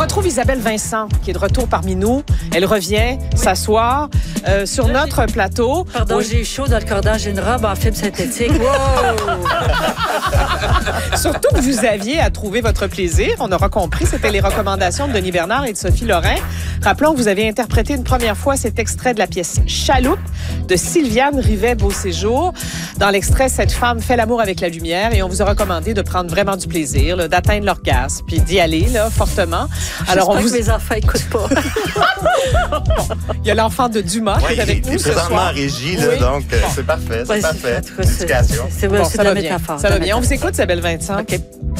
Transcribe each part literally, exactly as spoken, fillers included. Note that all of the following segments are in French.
retrouve Isabelle Vincent, qui est de retour parmi nous. Elle revient oui. s'asseoir euh, sur Là, notre j'ai... plateau. Pardon, oui. j'ai eu chaud dans le cordage. J'ai une robe en fibre synthétique. Wow! Surtout que vous aviez à trouver votre plaisir. On aura compris, c'était les recommandations de Denis Bernard et de Sophie Lorrain. Rappelons que vous avez interprété une première fois cet extrait de la pièce Chaloupe de Sylviane Rivet-Beauséjour. Dans l'extrait, cette femme fait l'amour avec la lumière et on vous a recommandé de prendre vraiment du plaisir, là, d'atteindre l'orgasme, puis d'y aller là, fortement. Alors, on vous... que mes enfants n'écoutent pas. Il y a l'enfant de Dumas ouais, qui est avec il, nous ce soir. Il est présentement en régie, là, oui. donc bon. c'est parfait, c'est ouais, parfait. C'est, L'éducation. C'est, c'est, bon, c'est de la métaphore. Ça va bien. On vous écoute, Isabelle Vincent. OK.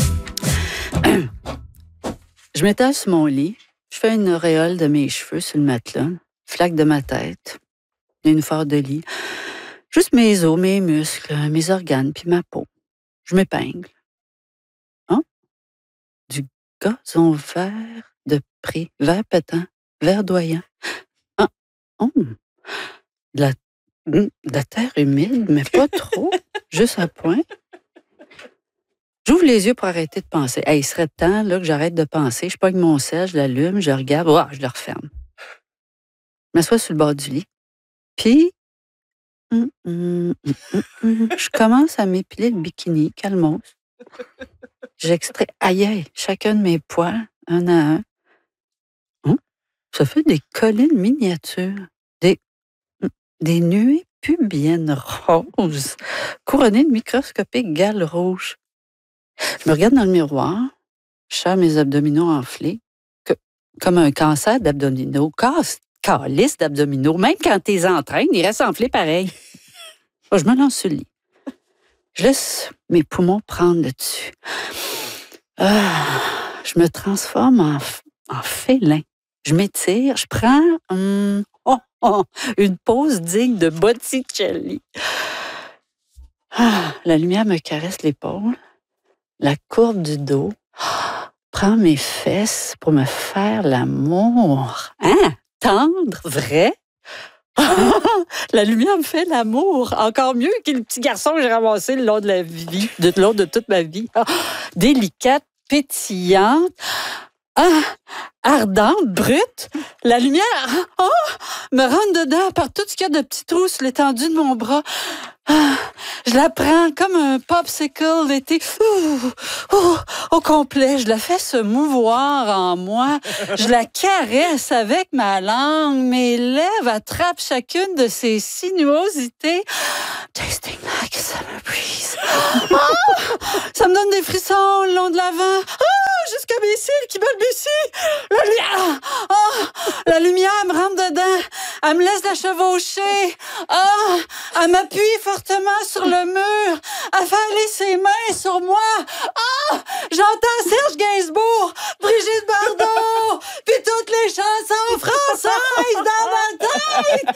Je m'étale sur mon lit. Je fais une auréole de mes cheveux sur le matelas. Flaque de ma tête. Une phare de lit. Juste mes os, mes muscles, mes organes, puis ma peau. Je m'épingle. Hein? Du gazon vert de prix, vert pétant, verdoyant. Ah, oh. De la, de la terre humide, mais pas trop, juste à point. J'ouvre les yeux pour arrêter de penser. Hey, il serait temps là, que j'arrête de penser. Je pogne mon sel, je l'allume, je regarde, oh, je le referme. Je m'assois sur le bord du lit. Puis, hum, hum, hum, hum, hum, je commence à m'épiler le bikini, calmos. J'extrais, aïe, aïe, chacun de mes poils, un à un. Hum, ça fait des collines miniatures, des, des nuées pubiennes roses, couronnées de microscopiques gales rouges. Je me regarde dans le miroir, je sens mes abdominaux enflés, que, comme un cancer d'abdominaux, casse, calice d'abdominaux. Même quand tu les entraînes, ils restent enflés pareil. Je me lance sur le lit. Je laisse mes poumons prendre le dessus. Ah, je me transforme en, en félin. Je m'étire, je prends hum, oh, oh, une pose digne de Botticelli. Ah, la lumière me caresse l'épaule. La courbe du dos prend mes fesses pour me faire l'amour. Hein? Tendre? Vrai? La lumière me fait l'amour. Encore mieux que le petit garçon que j'ai ramassé le long de la vie, de long de toute ma vie. Délicate, pétillante, ah, ardente, brute. La lumière oh, me rentre dedans par tout ce qu'il y a de petits trous sur l'étendue de mon bras. Ah, je la prends comme un popsicle d'été ouh, ouh, au complet. Je la fais se mouvoir en moi. Je la caresse avec ma langue. Mes lèvres attrapent chacune de ses sinuosités. Tasting like a summer breeze. Ah, ça me donne des frissons le long de l'avant. Ah, jusqu'à mes cils qui balbutient. La lumière, ah, la lumière me rentre dedans. Elle me laisse la chevaucher. Ah, elle m'appuie fortement sur le mur, à faire aller ses mains sur moi. Ah! J'entends Serge Gainsbourg, Brigitte Bardot, puis toutes les chansons françaises dans ma tête.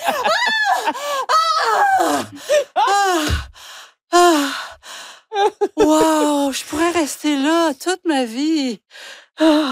Ah! Ah! Ah! Ah! Wow! Je pourrais rester là toute ma vie. Ah!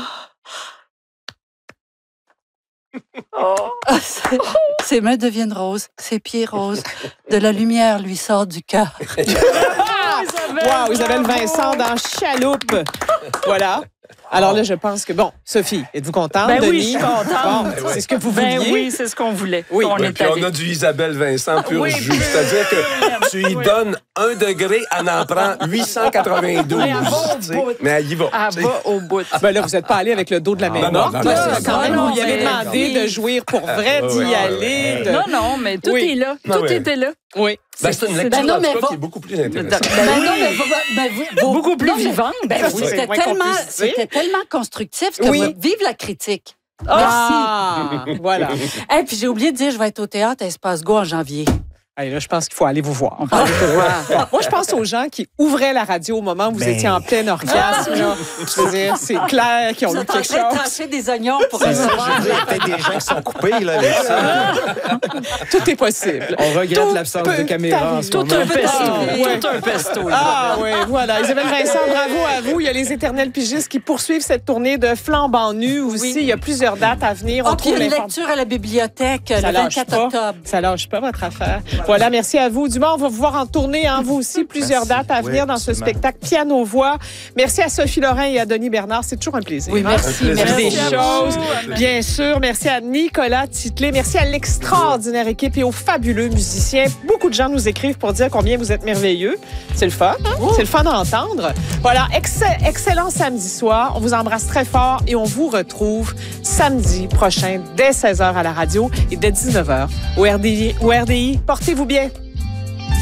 Oh. Ses, ses mains deviennent roses, ses pieds roses. De la lumière lui sort du cœur. Wow, Isabelle Vincent dans Chaloupe. Voilà. Alors là, je pense que, bon, Sophie, êtes-vous contente? Ben Denis? oui, je suis contente. Bon, ben c'est ce que vous ben vouliez? Oui, c'est ce qu'on voulait. Oui, on, oui est puis on a du Isabelle Vincent pur oui, jus. C'est-à-dire que tu y oui. donnes un degré, elle en prend huit cent quatre-vingt-douze. Mais elle va au bout. Mais elle y va. Elle va au bout. Ben là, vous n'êtes pas allé avec le dos de la main morte. Non, non, non, là, quand même, non, vous lui avez demandé mais... de jouir pour vrai, ah, d'y oui, aller. oui, de... Non, non, mais tout oui. est là. Non, tout oui. était là. Oui. Ben, c'est une lecture ben non, en tout cas, va... qui est beaucoup plus intéressante. Ben, ben oui. non, mais va, ben, vous, beaucoup plus non, vivante. Ben oui, c'est c'était tellement, c'était tellement constructif que oui. vous... vive la critique. Ah, merci. Voilà. Et puis j'ai oublié de dire, je vais être au théâtre à Espace Go en janvier. Allez, là, je pense qu'il faut aller vous voir. Ah, Moi, je pense aux gens qui ouvraient la radio au moment où vous ben... étiez en plein orgasme. Là. Je veux dire, c'est clair qu'ils ont vous eu êtes quelque en train de chose. trancher des oignons pour C'est ça, recevoir. je veux dire, il y a peut-être des gens qui sont coupés là, avec ça. Tout est possible. On regrette Tout l'absence de caméra en ce Tout moment. un pesto. Ah, ouais. Tout un pesto. Là. Ah oui, voilà. Isabelle Vincent, bravo à vous. Il y a les éternels pigistes qui poursuivent cette tournée de flambant nus aussi. Oui. Il y a plusieurs dates à venir. On oh, puis il y a une l'inform... lecture à la bibliothèque ça le vingt-quatre octobre. Ça lâche pas votre affaire. Voilà, merci à vous. Dumont, on va vous voir en tournée, hein, vous aussi, plusieurs Merci. dates à venir Oui, dans ce absolument. spectacle Piano-Voix. Merci à Sophie Lorrain et à Denis Bernard. C'est toujours un plaisir. Oui, hein? merci. Un plaisir. Des Merci. choses, bien sûr. Merci à Nicolas Titlé. Merci à l'extraordinaire équipe et aux fabuleux musiciens. Beaucoup de gens nous écrivent pour dire combien vous êtes merveilleux. C'est le fun, hein? C'est le fun d'entendre. Voilà, ex- excellent samedi soir. On vous embrasse très fort et on vous retrouve samedi prochain dès seize heures à la radio et dès dix-neuf heures au R D I. Au R D I. Portez-vous bien.